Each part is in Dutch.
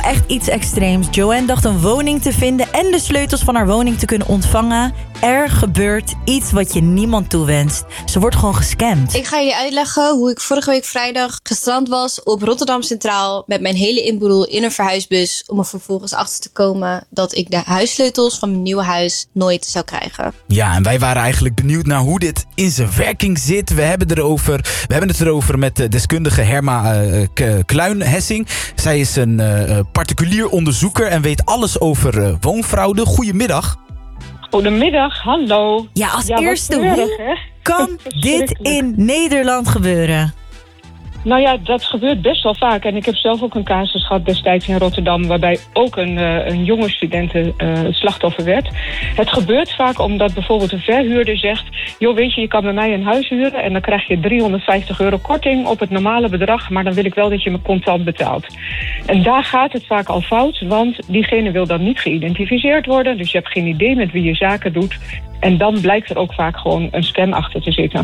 Echt iets extreems. Joanne dacht een woning te vinden en de sleutels van haar woning te kunnen ontvangen. Er gebeurt iets wat je niemand toewenst. Ze wordt gewoon gescamd. Ik ga je uitleggen hoe ik vorige week vrijdag gestrand was op Rotterdam Centraal met mijn hele inboedel in een verhuisbus om er vervolgens achter te komen dat ik de huissleutels van mijn nieuwe huis nooit zou krijgen. Ja, en wij waren eigenlijk benieuwd naar hoe dit in zijn werking zit. We hebben het erover met de deskundige Herma Kluin-Hessing. Zij is een particulier onderzoeker en weet alles over woonfraude. Goedemiddag. Goedemiddag, hallo. Ja, als eerste, hoe kan dit in Nederland gebeuren? Nou ja, dat gebeurt best wel vaak. En ik heb zelf ook een casus gehad destijds in Rotterdam, waarbij ook een jonge student het slachtoffer werd. Het gebeurt vaak omdat bijvoorbeeld een verhuurder zegt, joh, weet je kan bij mij een huis huren en dan krijg je €350 korting op het normale bedrag, maar dan wil ik wel dat je me contant betaalt. En daar gaat het vaak al fout, want diegene wil dan niet geïdentificeerd worden, dus je hebt geen idee met wie je zaken doet. En dan blijkt er ook vaak gewoon een scam achter te zitten.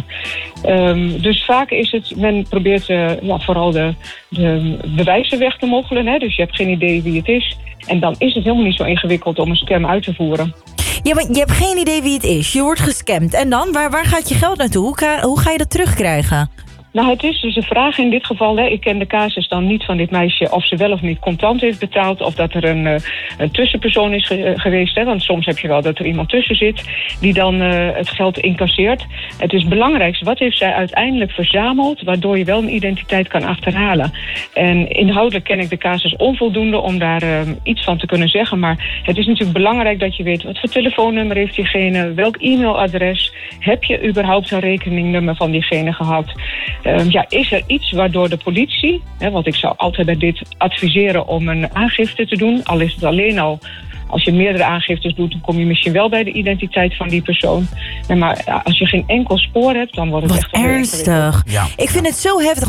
Dus vaak is het, men probeert vooral de bewijzen weg te moffelen. Hè? Dus je hebt geen idee wie het is. En dan is het helemaal niet zo ingewikkeld om een scam uit te voeren. Ja, maar je hebt geen idee wie het is. Je wordt gescamd. En dan? Waar gaat je geld naartoe? Hoe ga je dat terugkrijgen? Nou, het is dus een vraag in dit geval. Hè. Ik ken de casus dan niet van dit meisje of ze wel of niet contant heeft betaald. Of dat er een tussenpersoon is geweest. Hè. Want soms heb je wel dat er iemand tussen zit die dan het geld incasseert. Het is belangrijk. Wat heeft zij uiteindelijk verzameld waardoor je wel een identiteit kan achterhalen. En inhoudelijk ken ik de casus onvoldoende om daar iets van te kunnen zeggen. Maar het is natuurlijk belangrijk dat je weet wat voor telefoonnummer heeft diegene. Welk e-mailadres. Heb je überhaupt een rekeningnummer van diegene gehad? Is er iets waardoor de politie, want ik zou altijd bij dit adviseren om een aangifte te doen, al is het alleen al, als je meerdere aangiftes doet, dan kom je misschien wel bij de identiteit van die persoon. Maar als je geen enkel spoor hebt, dan wordt het wat echt wel ernstig. Ja. Ik vind het zo heftig.